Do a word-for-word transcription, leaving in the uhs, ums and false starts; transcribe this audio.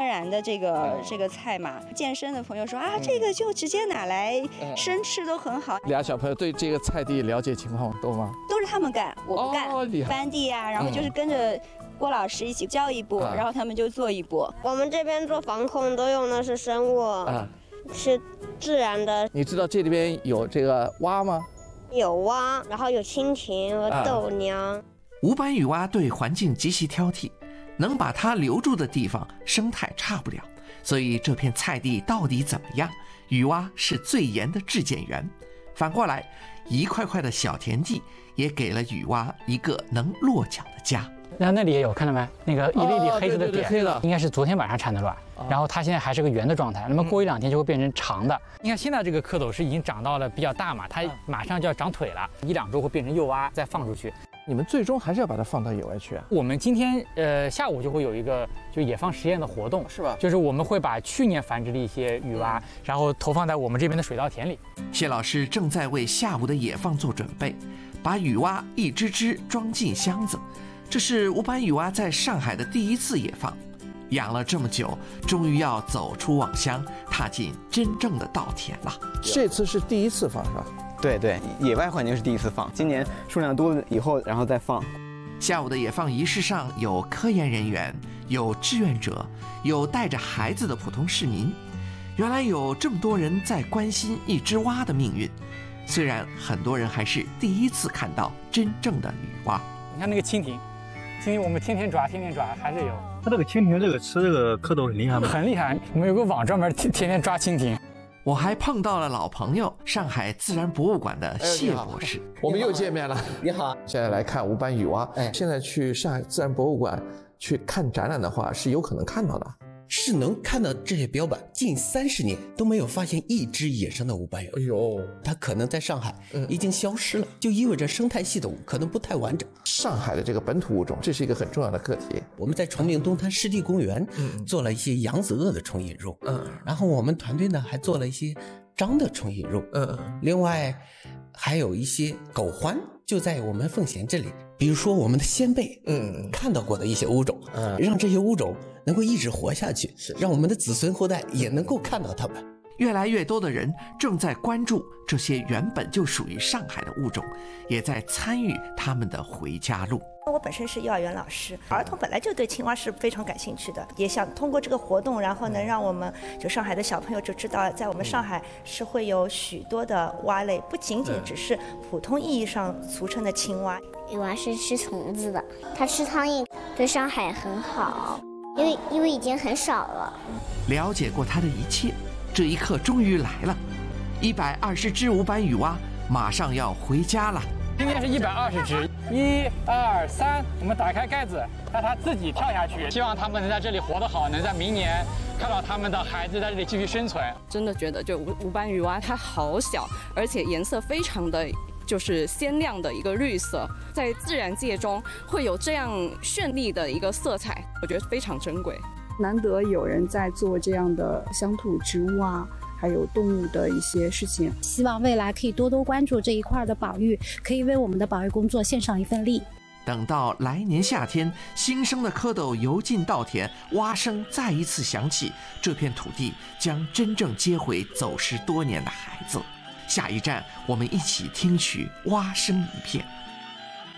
然的这个这个菜嘛。健身的朋友说啊，这个就直接拿来生吃都很好。 俩小朋友对这个菜地了解情况多吗？ 都是他们干，我不干。 哦，厉害。 翻地呀，然后就是跟着郭老师一起教一步，然后他们就做一步。 我们这边做防控都用的是生物，啊、是自然的。 你知道这里边有这个蛙吗？ 有蛙，然后有蜻蜓和豆娘。啊、 无斑羽蛙对环境极其挑剔，能把它留住的地方生态差不了，所以这片菜地到底怎么样，羽蛙是最严的质检员。反过来，一块块的小田地也给了羽蛙一个能落脚的家。 那那里也有，看到没？那个一粒粒黑色的点， 哦、对对对， 应该是昨天晚上产的卵，哦、然后它现在还是个圆的状态，那么过一两天就会变成长的。你看现在这个蝌蚪是已经长到了比较大嘛，它马上就要长腿了，一两周会变成幼蛙，再放出去。 你们最终还是要把它放到野外去啊？ 我们今天呃下午就会有一个就野放实验的活动， 是吧？ 就是我们会把去年繁殖的一些羽蛙，嗯、然后投放在我们这边的水稻田里。 谢老师正在为下午的野放做准备，把羽蛙一只只装进箱子。这是无斑羽蛙在上海的第一次野放，养了这么久，终于要走出网箱，踏进真正的稻田了。 这次是第一次放是吧？ 对对，野外环境是第一次放，今年数量多了以后，然后再放。 下午的野放仪式上有科研人员，有志愿者，有带着孩子的普通市民。原来有这么多人在关心一只蛙的命运，虽然很多人还是第一次看到真正的女蛙。 你看那个蜻蜓。蜻蜓我们天天抓，天天抓，还是有。 它这个蜻蜓这个吃这个蝌蚪很厉害吗？ 很厉害，我们有个网专门天天天抓蜻蜓。 我还碰到了老朋友，上海自然博物馆的谢博士。 哎、我们又见面了。 你好， 现在来看无斑羽蛙。哎，现在去上海自然博物馆去看展览的话，是有可能看到的。 是能看到这些标本，近三十年都没有发现一只野生的无斑羽。 哎呦， 它可能在上海已经消失了，嗯、就意味着生态系统可能不太完整。 上海的这个本土物种，这是一个很重要的课题。 我们在崇明东滩湿地公园做了一些扬子鳄的重引入，嗯，然后我们团队呢还做了一些章的重引入，嗯，另外还有一些狗獾就在我们奉贤这里。比如说我们的先辈，嗯，看到过的一些物种，嗯，让这些物种能够一直活下去，是让我们的子孙后代也能够看到它们。 越来越多的人正在关注这些原本就属于上海的物种，也在参与他们的回家路。 我本身是幼儿园老师，儿童本来就对青蛙是非常感兴趣的，也想通过这个活动，然后能让我们就上海的小朋友就知道，在我们上海是会有许多的蛙类，不仅仅只是普通意义上俗称的青蛙。 羽蛙是吃虫子的，它吃苍蝇对上海很好，因为因为已经很少了。 了解过它的一切，这一刻终于来了，一百二十只无斑羽蛙马上要回家了。 今天是一百二十只，一二三，我们打开盖子，让它自己跳下去。希望它们能在这里活得好，能在明年看到他们的孩子在这里继续生存。 真的觉得，就无无斑羽蛙它好小，而且颜色非常的就是鲜亮的一个绿色，在自然界中会有这样绚丽的一个色彩，我觉得非常珍贵。 难得有人在做这样的乡土植物啊，还有动物的一些事情， 希望未来可以多多关注这一块的保育，可以为我们的保育工作献上一份力。 等到来年夏天，新生的蝌蚪游进稻田，蛙声再一次响起，这片土地将真正接回走失多年的孩子。下一站，我们一起听取蛙声一片。